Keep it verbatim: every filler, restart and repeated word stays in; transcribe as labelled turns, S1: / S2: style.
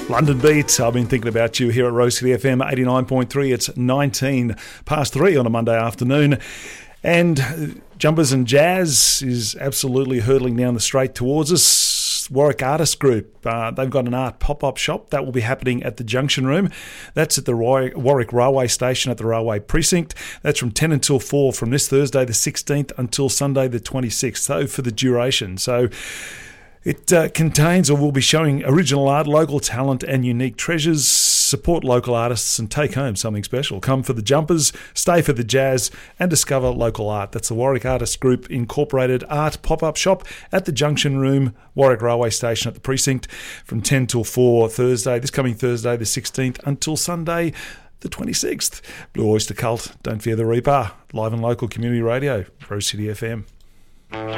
S1: London Beat, I've been thinking about you here at Rose City F M eighty-nine point three. It's nineteen past three on a Monday afternoon. And Jumpers and Jazz is absolutely hurtling down the straight towards us. Warwick Artist Group, uh, they've got an art pop-up shop that will be happening at the Junction Room. That's at the Roy- Warwick Railway Station at the Railway Precinct. That's from ten until four from this Thursday the sixteenth until Sunday the twenty-sixth, so for the duration. So it uh, contains or will be showing original art, local talent and unique treasures. Support local artists and take home something special. Come for the jumpers, stay for the jazz and discover local art. That's the Warwick Artist Group Incorporated Art Pop-Up Shop at the Junction Room, Warwick Railway Station at the Precinct from ten till four Thursday, this coming Thursday the sixteenth until Sunday the twenty-sixth. Blue Oyster Cult, Don't Fear the Reaper, live and local community radio, Rose City F M.